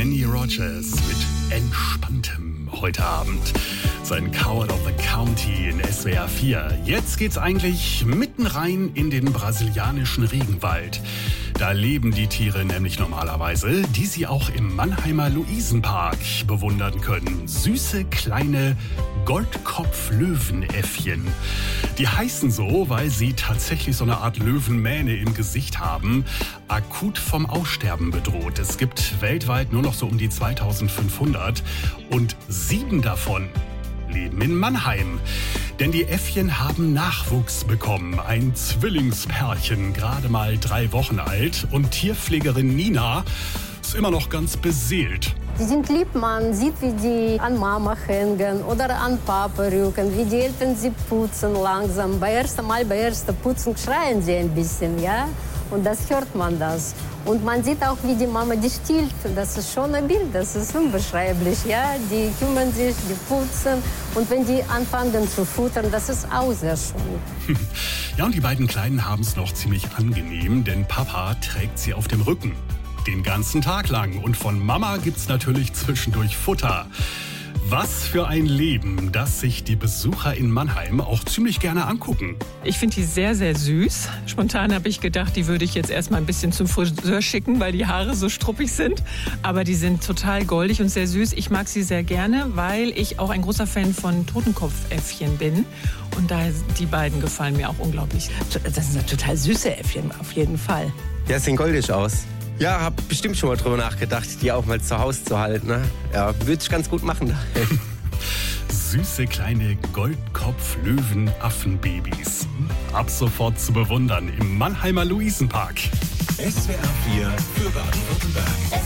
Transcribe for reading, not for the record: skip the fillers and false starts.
Kenny Rogers mit Entspanntem heute Abend. Sein Coward of the County in SWR 4. Jetzt geht's eigentlich mitten rein in den brasilianischen Regenwald. Da leben die Tiere nämlich normalerweise, die Sie auch im Mannheimer Luisenpark bewundern können. Süße, kleine Goldkopf-Löwenäffchen. Die heißen so, weil sie tatsächlich so eine Art Löwenmähne im Gesicht haben. Akut vom Aussterben bedroht. Es gibt weltweit nur noch so um die 2500 und 7 davon leben in Mannheim. Denn die Äffchen haben Nachwuchs bekommen. Ein Zwillingspärchen, gerade mal 3 Wochen alt. Und Tierpflegerin Nina ist immer noch ganz beseelt. Die sind lieb, man sieht, wie die an Mama hängen oder an Papa rücken, wie die Eltern sie putzen langsam. Beim ersten Putzen schreien sie ein bisschen, ja? Und das hört man das. Und man sieht auch, wie die Mama die stillt. Das ist schon ein Bild, das ist unbeschreiblich, ja? Die kümmern sich, die putzen. Und wenn die anfangen zu futtern, das ist auch sehr schön. Ja, und die beiden Kleinen haben es noch ziemlich angenehm, denn Papa trägt sie auf dem Rücken. Den ganzen Tag lang. Und von Mama gibt's natürlich zwischendurch Futter. Was für ein Leben, das sich die Besucher in Mannheim auch ziemlich gerne angucken. Ich finde die sehr, sehr süß. Spontan habe ich gedacht, die würde ich jetzt erstmal ein bisschen zum Friseur schicken, weil die Haare so struppig sind. Aber die sind total goldig und sehr süß. Ich mag sie sehr gerne, weil ich auch ein großer Fan von Totenkopfäffchen bin. Und daher, die beiden gefallen mir auch unglaublich. Das sind total süße Äffchen, auf jeden Fall. Ja, sehen goldig aus. Ja, hab bestimmt schon mal drüber nachgedacht, die auch mal zu Hause zu halten. Ne? Ja, würde ich ganz gut machen. Süße kleine Goldkopf-Löwen-Affenbabys. Ab sofort zu bewundern im Mannheimer Luisenpark. SWR 4 für Baden-Württemberg.